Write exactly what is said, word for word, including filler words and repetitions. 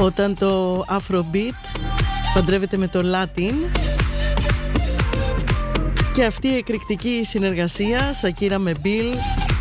όταν το Afrobeat παντρεύεται με το Latin. Και αυτή η εκρηκτική συνεργασία Σακύρα με Bill